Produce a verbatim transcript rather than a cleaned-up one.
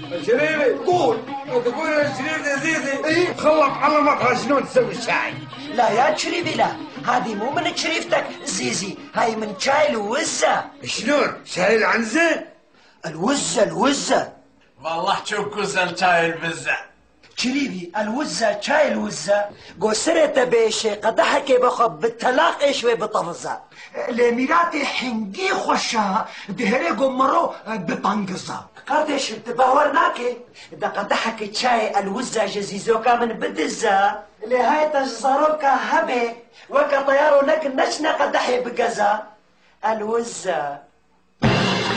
شريفي قول. تقول يا شريف يا زيزي ايه؟ خلط علمك شلون تسوي الشاي. لا يا شريفي لا، هذه مو من شريفتك زيزي، هاي من شاي الوزة. شلون؟ شاي العنزة؟ الوزة الوزة. والله شوف كوزة شاي البزة. شريفي الوزة شاي الوزة قوسرة بيشي قدحك بخب بالتلاقي شوي بطفزة لميراتي حنجي خوشا دهري قمرو بطنقزة قردش تباورناكي دا قدحك شاي الوزة جزيزوكا من بدزة لهاي تجزاروكا هبي وكا طيارو لك نشنا قدحي بقزة الوزة.